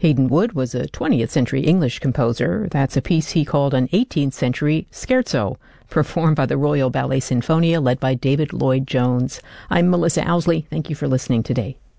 Haydn Wood was a 20th century English composer. That's a piece he called an 18th century scherzo, performed by the Royal Ballet Sinfonia, led by David Lloyd Jones. I'm Melissa Owsley. Thank you for listening today.